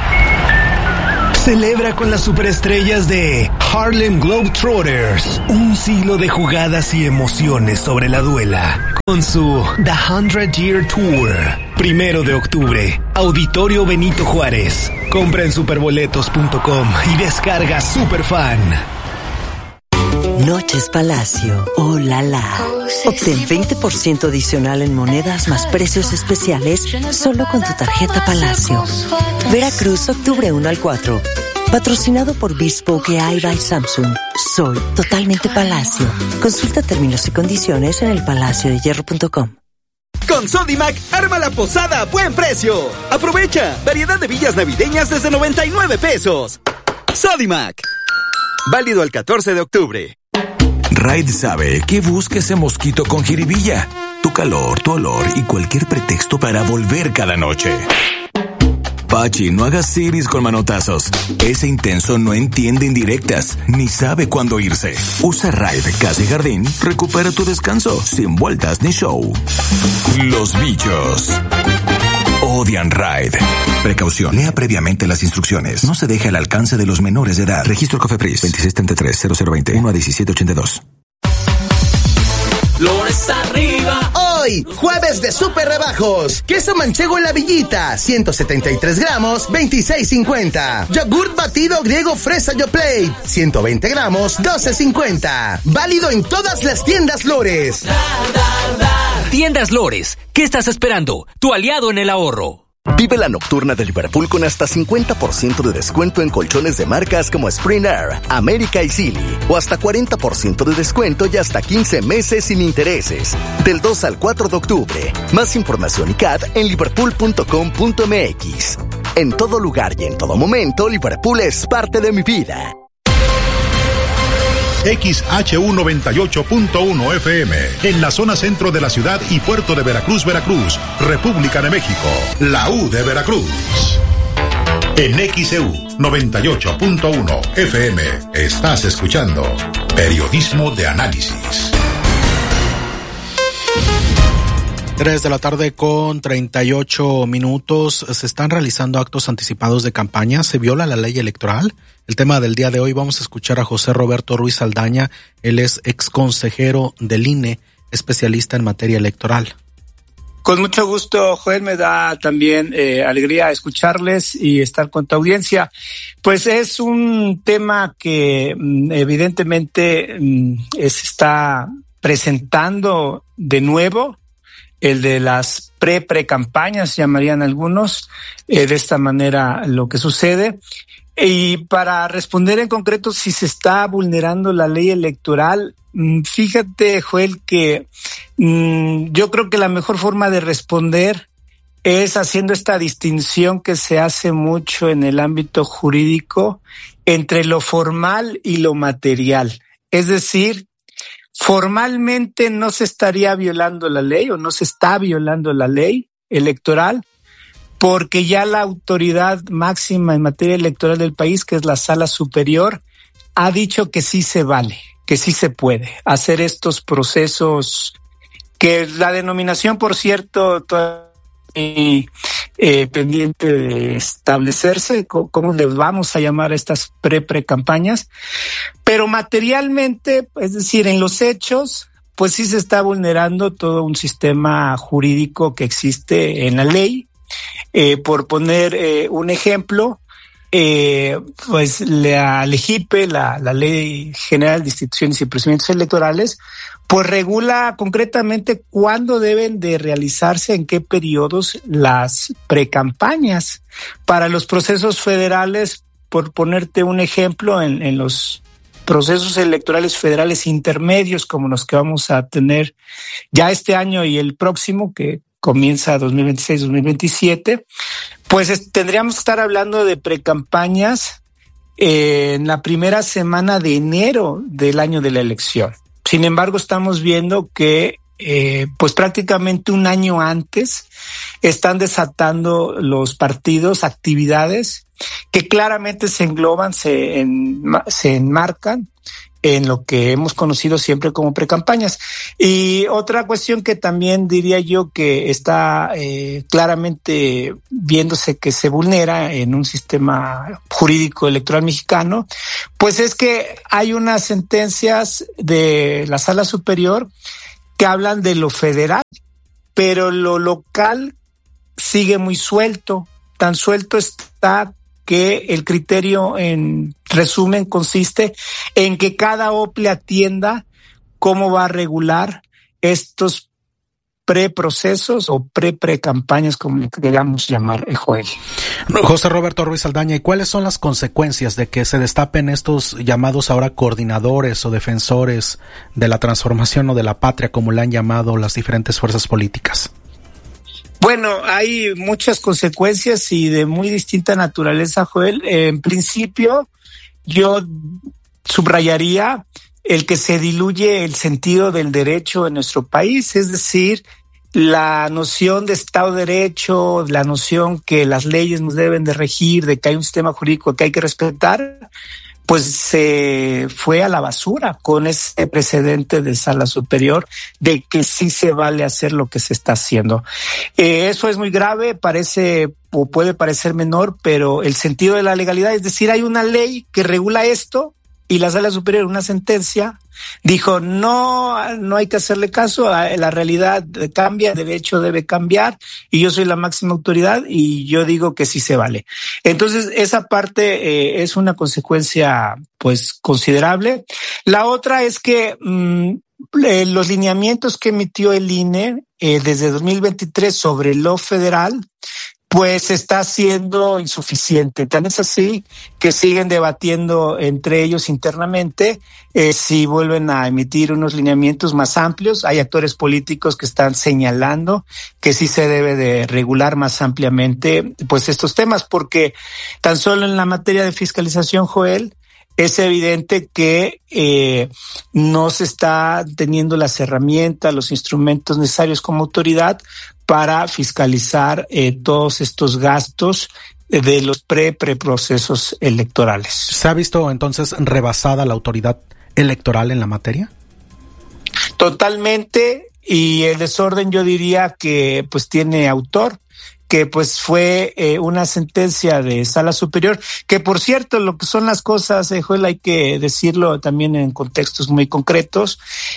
Celebra con las superestrellas de Harlem Globetrotters un siglo de jugadas y emociones sobre la duela con su The 100 Year Tour. 1 de octubre, Auditorio Benito Juárez. Compra en superboletos.com y descarga Superfan.
Noches Palacio, oh la la. Obtén 20% adicional en monedas más precios especiales solo con tu tarjeta Palacio. Veracruz, octubre 1 al 4. Patrocinado por Bespoke AI by Samsung. Soy totalmente Palacio. Consulta términos y condiciones en elpalaciodehierro.com.
Con Sodimac, arma la posada a buen precio. Aprovecha, variedad de villas navideñas desde 99 pesos. Sodimac. Válido al 14 de octubre.
Raid sabe que busca ese mosquito con jiribilla. Tu calor, tu olor y cualquier pretexto para volver cada noche. Pachi, no hagas iris con manotazos. Ese intenso no entiende indirectas, ni sabe cuándo irse. Usa Raid Casa y Jardín, recupera tu descanso, sin vueltas ni show. Los bichos odian Raid. Precaución, lea previamente las instrucciones. No se deje al alcance de los menores de edad. Registro COFEPRIS 2633-0020 1-1782.
Flores arriba. Hoy, jueves de super rebajos. Queso manchego en la Villita, 173 gramos, 26.50. Yogurt batido griego fresa Yoplait, 120 gramos, 12.50. Válido en todas las tiendas Lores.
Tiendas Lores, ¿qué estás esperando? Tu aliado en el ahorro.
Vive la nocturna de Liverpool con hasta 50% de descuento en colchones de marcas como Spring Air, América y Silly, o hasta 40% de descuento y hasta 15 meses sin intereses. Del 2 al 4 de octubre. Más información y CAD en liverpool.com.mx. En todo lugar y en todo momento, Liverpool es parte de mi vida.
XHU98.1 FM, en la zona centro de la ciudad y puerto de Veracruz, Veracruz, República de México, la U de Veracruz. En XEU 98.1 FM, estás escuchando Periodismo de Análisis.
3 de la tarde con 38 minutos. Se están realizando actos anticipados de campaña. ¿Se viola la ley electoral? El tema del día de hoy, vamos a escuchar a José Roberto Ruiz Saldaña. Él es exconsejero del INE, especialista en materia electoral.
Con mucho gusto, Joel, me da también alegría escucharles y estar con tu audiencia. Pues es un tema que evidentemente se está presentando de nuevo, el de las pre-campañas, llamarían algunos, de esta manera lo que sucede. Y para responder en concreto si se está vulnerando la ley electoral, fíjate, Joel, que yo creo que la mejor forma de responder es haciendo esta distinción que se hace mucho en el ámbito jurídico entre lo formal y lo material. Es decir, formalmente no se estaría violando la ley o no se está violando la ley electoral, porque ya la autoridad máxima en materia electoral del país, que es la Sala Superior, ha dicho que sí se vale, que sí se puede hacer estos procesos, que la denominación, por cierto, todavía pendiente de establecerse, cómo le vamos a llamar a estas pre-campañas, pero materialmente, es decir, en los hechos, pues sí se está vulnerando todo un sistema jurídico que existe en la ley. Por poner un ejemplo, pues la LEGIPE, la Ley General de Instituciones y Procedimientos Electorales, pues regula concretamente cuándo deben de realizarse, en qué periodos, las precampañas. Para los procesos federales, por ponerte un ejemplo, en los procesos electorales federales intermedios, como los que vamos a tener ya este año y el próximo, que comienza 2026-2027, pues tendríamos que estar hablando de precampañas en la primera semana de enero del año de la elección. Sin embargo, estamos viendo que pues prácticamente un año antes están desatando los partidos actividades que claramente se engloban, se enmarcan en lo que hemos conocido siempre como precampañas. Y otra cuestión que también diría yo que está claramente viéndose que se vulnera en un sistema jurídico electoral mexicano, pues es que hay unas sentencias de la Sala Superior que hablan de lo federal, pero lo local sigue muy suelto. Tan suelto está que el criterio, en resumen, consiste en que cada OPLE atienda cómo va a regular estos preprocesos o precampañas, como queramos llamar, Joel.
José Roberto Ruiz Saldaña, ¿y cuáles son las consecuencias de que se destapen estos llamados ahora coordinadores o defensores de la transformación o de la patria, como le han llamado las diferentes fuerzas políticas?
Bueno, hay muchas consecuencias y de muy distinta naturaleza, Joel. En principio, yo subrayaría el que se diluye el sentido del derecho en nuestro país, es decir, la noción de Estado de Derecho, la noción que las leyes nos deben de regir, de que hay un sistema jurídico que hay que respetar, pues se fue a la basura con ese precedente de Sala Superior de que sí se vale hacer lo que se está haciendo. Eso es muy grave, parece o puede parecer menor, pero el sentido de la legalidad, es decir, hay una ley que regula esto y la Sala Superior, una sentencia, dijo no hay que hacerle caso, la realidad cambia, el derecho debe cambiar y yo soy la máxima autoridad y yo digo que sí se vale. Entonces esa parte es una consecuencia pues considerable. La otra es que los lineamientos que emitió el INE desde 2023 sobre lo federal pues está siendo insuficiente. Tan es así que siguen debatiendo entre ellos internamente si vuelven a emitir unos lineamientos más amplios. Hay actores políticos que están señalando que sí se debe de regular más ampliamente pues estos temas, porque tan solo en la materia de fiscalización, Joel, es evidente que no se está teniendo las herramientas, los instrumentos necesarios como autoridad para fiscalizar todos estos gastos de los preprocesos electorales.
¿Se ha visto entonces rebasada la autoridad electoral en la materia?
Totalmente, y el desorden yo diría que pues tiene autor, que pues fue una sentencia de Sala Superior, que por cierto, lo que son las cosas, Joel, hay que decirlo también en contextos muy concretos.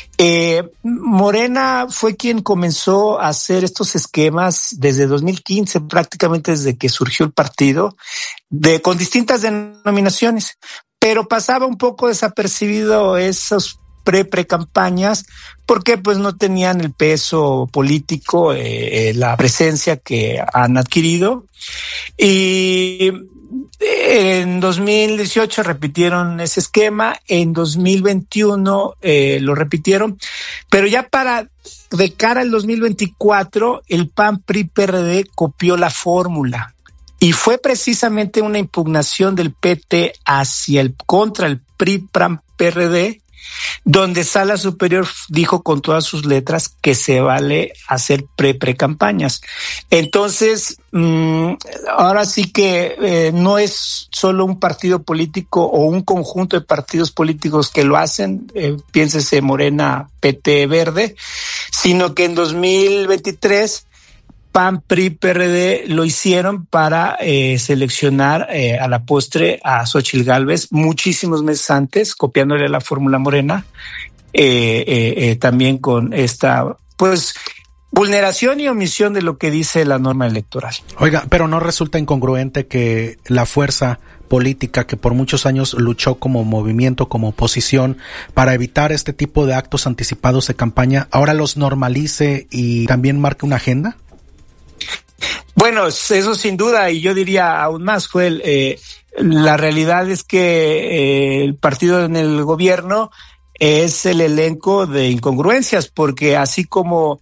Morena fue quien comenzó a hacer estos esquemas desde 2015, prácticamente desde que surgió el partido, con distintas denominaciones, pero pasaba un poco desapercibido esos precampañas porque pues no tenían el peso político, la presencia que han adquirido, y en 2018 repitieron ese esquema, en 2021 lo repitieron, pero ya de cara al 2024 el PAN PRI PRD copió la fórmula. Y fue precisamente una impugnación del PT contra el PRI PAN PRD, donde Sala Superior dijo con todas sus letras que se vale hacer precampañas. Entonces, ahora sí que no es solo un partido político o un conjunto de partidos políticos que lo hacen, piénsese Morena, PT, Verde, sino que en 2023 PAN, PRI, PRD lo hicieron para seleccionar a la postre a Xóchitl Gálvez muchísimos meses antes, copiándole la fórmula Morena, también con esta pues vulneración y omisión de lo que dice la norma electoral.
Oiga, pero ¿no resulta incongruente que la fuerza política que por muchos años luchó como movimiento, como oposición, para evitar este tipo de actos anticipados de campaña, ahora los normalice y también marque una agenda?
Bueno, eso sin duda, y yo diría aún más, Joel, la realidad es que el partido en el gobierno es el elenco de incongruencias, porque así como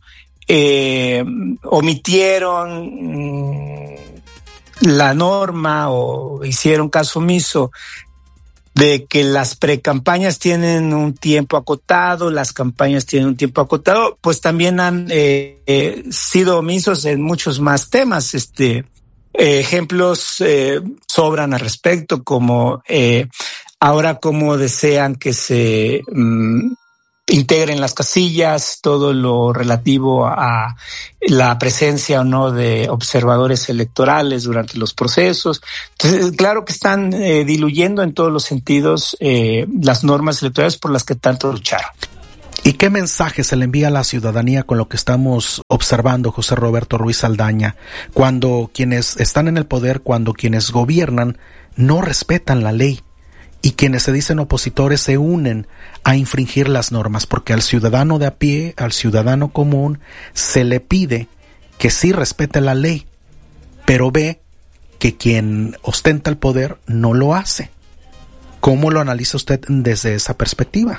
omitieron la norma o hicieron caso omiso de que las precampañas tienen un tiempo acotado, las campañas tienen un tiempo acotado, pues también han sido omisos en muchos más temas. Ejemplos sobran al respecto, como ahora cómo desean que se integren las casillas, todo lo relativo a la presencia o no de observadores electorales durante los procesos. Entonces, claro que están diluyendo en todos los sentidos las normas electorales por las que tanto lucharon.
¿Y qué mensaje se le envía a la ciudadanía con lo que estamos observando, José Roberto Ruiz Saldaña, cuando quienes están en el poder, cuando quienes gobiernan no respetan la ley y quienes se dicen opositores se unen a infringir las normas? Porque al ciudadano de a pie, al ciudadano común, se le pide que sí respete la ley, pero ve que quien ostenta el poder no lo hace. ¿Cómo lo analiza usted desde esa perspectiva?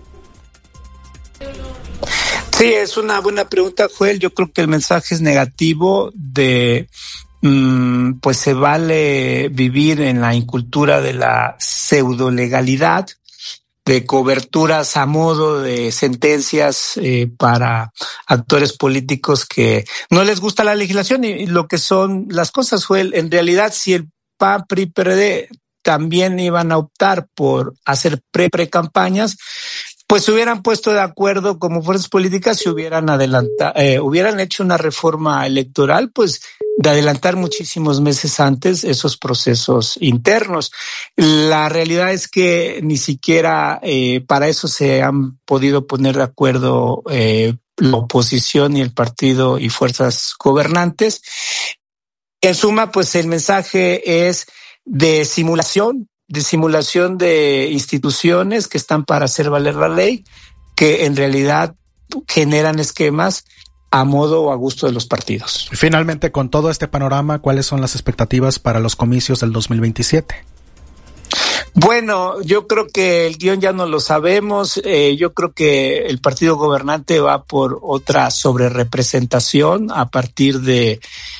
Sí, es una buena pregunta, Joel. Yo creo que el mensaje es negativo de pues se vale vivir en la incultura de la pseudolegalidad, de coberturas a modo de sentencias para actores políticos que no les gusta la legislación y lo que son las cosas, Joel. En realidad, si el PAN, PRI, PRD también iban a optar por hacer pre-campañas, pues se hubieran puesto de acuerdo como fuerzas políticas y hubieran hecho una reforma electoral, pues de adelantar muchísimos meses antes esos procesos internos. La realidad es que ni siquiera para eso se han podido poner de acuerdo la oposición y el partido y fuerzas gobernantes. En suma, pues el mensaje es de simulación de instituciones que están para hacer valer la ley, que en realidad generan esquemas a modo o a gusto de los partidos.
Finalmente, con todo este panorama, ¿cuáles son las expectativas para los comicios del 2027?
Bueno, yo creo que el guión ya no lo sabemos. Yo creo que el partido gobernante va por otra sobrerepresentación a partir de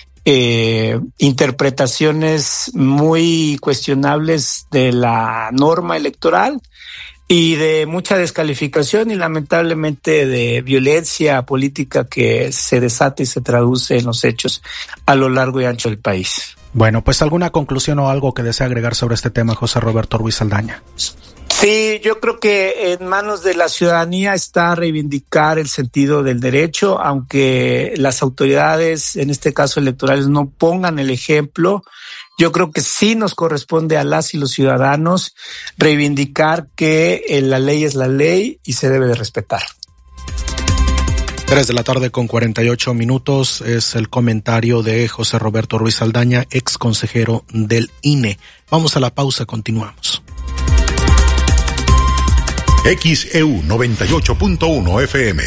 interpretaciones muy cuestionables de la norma electoral y de mucha descalificación y lamentablemente de violencia política que se desata y se traduce en los hechos a lo largo y ancho del país.
Bueno, pues ¿alguna conclusión o algo que desea agregar sobre este tema, José Roberto Ruiz Saldaña?
Sí, yo creo que en manos de la ciudadanía está reivindicar el sentido del derecho, aunque las autoridades, en este caso electorales, no pongan el ejemplo. Yo creo que sí nos corresponde a las y los ciudadanos reivindicar que la ley es la ley y se debe de respetar.
3:48 p.m. es el comentario de José Roberto Ruiz Saldaña, ex consejero del INE. Vamos a la pausa, continuamos.
XEU 98.1 FM.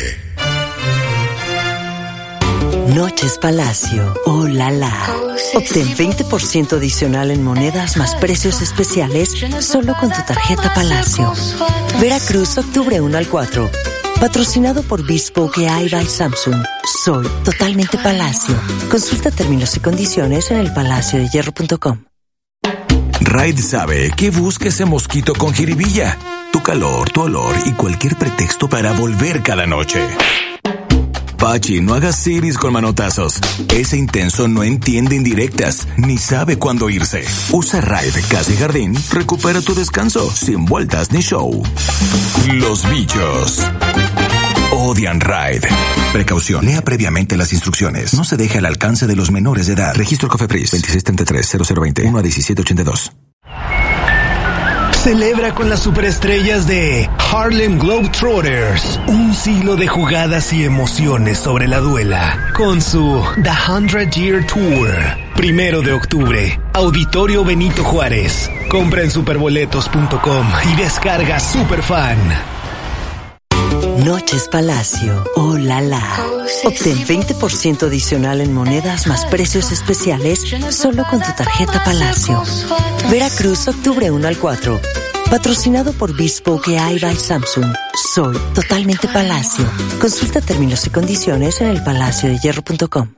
Noches Palacio, oh la la. Obtén 20% adicional en monedas más precios especiales solo con tu tarjeta Palacio. Veracruz, octubre 1 al 4. Patrocinado por Bespoke AI by Samsung. Soy totalmente Palacio. Consulta términos y condiciones en elpalaciodehierro.com.
Raid sabe que busca ese mosquito con jiribilla. Tu calor, tu olor y cualquier pretexto para volver cada noche. Pachi, no hagas ciris con manotazos. Ese intenso no entiende indirectas, ni sabe cuándo irse. Usa Raid Casa y Jardín, recupera tu descanso, sin vueltas ni show. Los bichos odian Raid. Precaución, lea previamente las instrucciones. No se deje al alcance de los menores de edad. Registro COFEPRIS 2633-0020 1-1782.
Celebra con las superestrellas de Harlem Globetrotters, un siglo de jugadas y emociones sobre la duela, con su The 100 Year Tour. 1 de octubre, Auditorio Benito Juárez. Compra en superboletos.com y descarga Superfan.
Noches Palacio, oh la la. Obtén 20% adicional en monedas más precios especiales solo con tu tarjeta Palacio. Veracruz, octubre 1 al 4. Patrocinado por Bespoke AI by Samsung. Soy totalmente Palacio. Consulta términos y condiciones en elpalaciodehierro.com.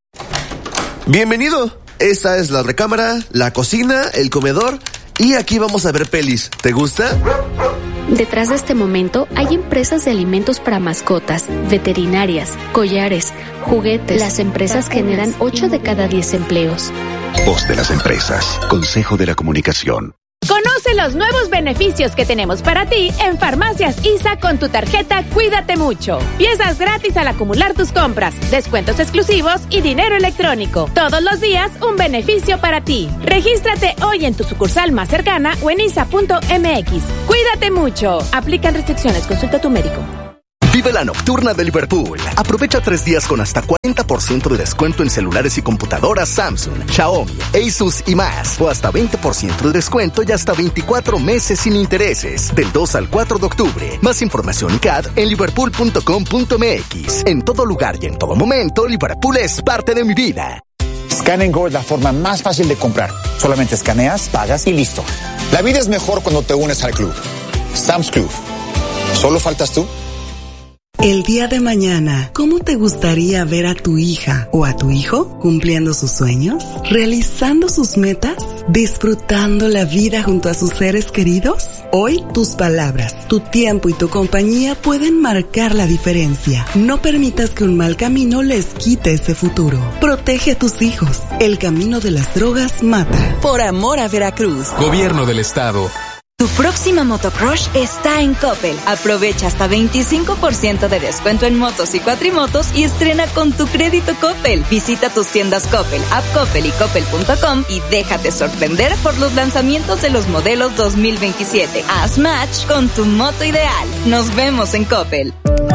Bienvenido. Esta es la recámara, la cocina, el comedor y aquí vamos a ver pelis. ¿Te gusta?
Detrás de este momento hay empresas de alimentos para mascotas, veterinarias, collares, juguetes. Las empresas generan 8 de cada 10 empleos.
Voz de las empresas. Consejo de la Comunicación.
Conoce los nuevos beneficios que tenemos para ti en Farmacias ISA con tu tarjeta Cuídate Mucho. Piezas gratis al acumular tus compras, descuentos exclusivos y dinero electrónico. Todos los días un beneficio para ti. Regístrate hoy en tu sucursal más cercana o en isa.mx. Cuídate mucho. Aplican restricciones. Consulta a tu médico.
Vive la nocturna de Liverpool. Aprovecha 3 días con hasta 40% de descuento en celulares y computadoras Samsung, Xiaomi, Asus y más. O hasta 20% de descuento y hasta 24 meses sin intereses. Del 2 al 4 de octubre. Más información y CAD en liverpool.com.mx. En todo lugar y en todo momento, Liverpool es parte de mi vida.
Scan & Go es la forma más fácil de comprar. Solamente escaneas, pagas y listo. La vida es mejor cuando te unes al club. Sam's Club. ¿Solo faltas tú?
El día de mañana, ¿cómo te gustaría ver a tu hija o a tu hijo cumpliendo sus sueños, realizando sus metas, disfrutando la vida junto a sus seres queridos? Hoy, tus palabras, tu tiempo y tu compañía pueden marcar la diferencia. No permitas que un mal camino les quite ese futuro. Protege a tus hijos. El camino de las drogas mata.
Por amor a Veracruz.
Gobierno del Estado.
Tu próxima motocrush está en Coppel. Aprovecha hasta 25% de descuento en motos y cuatrimotos y estrena con tu crédito Coppel. Visita tus tiendas Coppel, App Coppel y Coppel.com y déjate sorprender por los lanzamientos de los modelos 2027. Haz match con tu moto ideal. Nos vemos en Coppel.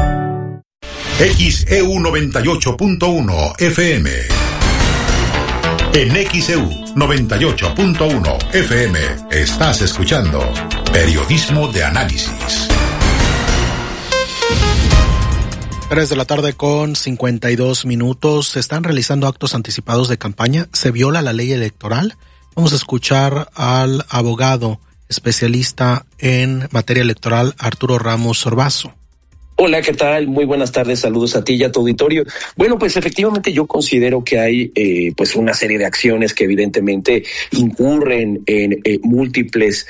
XEU 98.1 FM. En XEU 98.1 FM estás escuchando Periodismo de Análisis.
3 de la tarde con 52 minutos. Se están realizando actos anticipados de campaña. ¿Se viola la ley electoral? Vamos a escuchar al abogado especialista en materia electoral, Arturo Ramos Orbazo.
Hola, ¿qué tal? Muy buenas tardes, saludos a ti y a tu auditorio. Bueno, pues efectivamente yo considero que hay pues una serie de acciones que evidentemente incurren en múltiples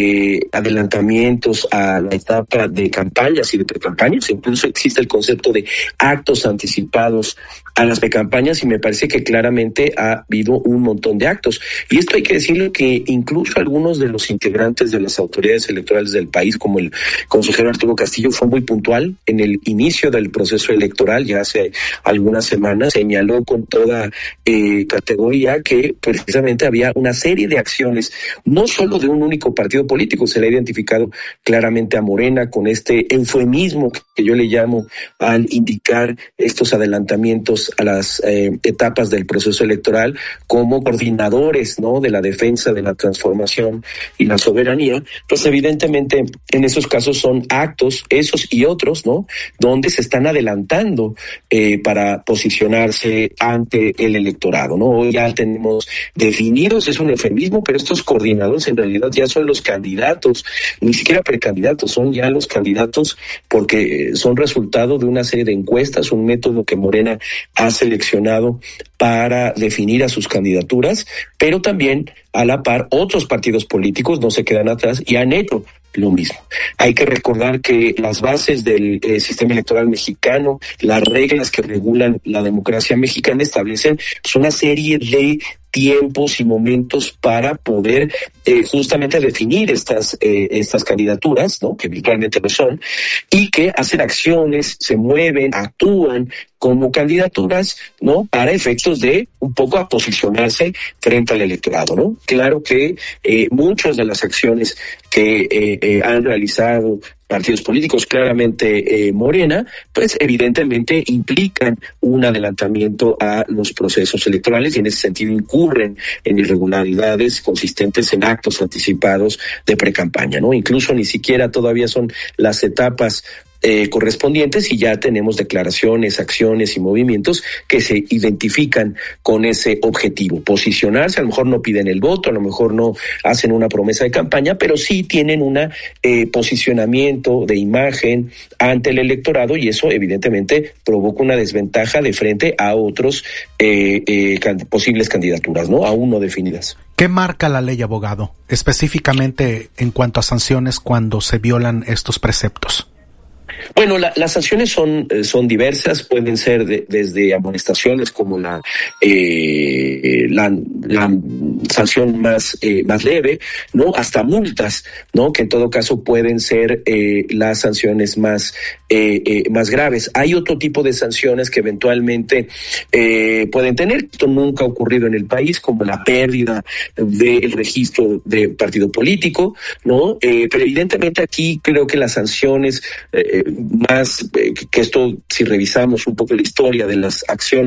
adelantamientos a la etapa de campañas y de precampañas. Incluso existe el concepto de actos anticipados a las precampañas y me parece que claramente ha habido un montón de actos. Y esto hay que decirlo que incluso algunos de los integrantes de las autoridades electorales del país, como el consejero Arturo Castillo, fue muy puntual en el inicio del proceso electoral, ya hace algunas semanas, señaló con toda categoría que precisamente había una serie de acciones, no solo de un único partido político, se le ha identificado claramente a Morena con este eufemismo que yo le llamo al indicar estos adelantamientos a las etapas del proceso electoral como coordinadores, ¿no?, de la defensa de la transformación y la soberanía. Pues evidentemente en esos casos son actos, esos y otros, ¿no?, donde se están adelantando para posicionarse ante el electorado, ¿no? Hoy ya tenemos definidos, es un eufemismo, pero estos coordinadores en realidad ya son los candidatos, ni siquiera precandidatos, son ya los candidatos porque son resultado de una serie de encuestas, un método que Morena ha seleccionado para definir a sus candidaturas, pero también a la par otros partidos políticos no se quedan atrás y han hecho lo mismo. Hay que recordar que las bases del sistema electoral mexicano, las reglas que regulan la democracia mexicana establecen una serie de tiempos y momentos para poder justamente definir estas candidaturas, ¿no?, que virtualmente lo son, y que hacen acciones, se mueven, actúan como candidaturas, ¿no?, para efectos de un poco a posicionarse frente al electorado, ¿no? Claro que muchas de las acciones que han realizado partidos políticos, claramente Morena, pues evidentemente implican un adelantamiento a los procesos electorales y en ese sentido incurren en irregularidades consistentes en actos anticipados de precampaña, ¿no? Incluso ni siquiera todavía son las etapas correspondientes, y ya tenemos declaraciones, acciones y movimientos que se identifican con ese objetivo, posicionarse. A lo mejor no piden el voto, a lo mejor no hacen una promesa de campaña, pero sí tienen un posicionamiento de imagen ante el electorado, y eso evidentemente provoca una desventaja de frente a otros posibles candidaturas, ¿no? Aún no definidas.
¿Qué marca la ley, abogado, específicamente en cuanto a sanciones cuando se violan estos preceptos?
Bueno, las sanciones son diversas, pueden ser desde amonestaciones como la sanción más leve, ¿no? Hasta multas, ¿no? Que en todo caso pueden ser las sanciones más graves. Hay otro tipo de sanciones que eventualmente pueden tener. Esto nunca ha ocurrido en el país, como la pérdida del registro de partido político, ¿no? Pero evidentemente aquí creo que las sanciones más que esto, si revisamos un poco la historia de las acciones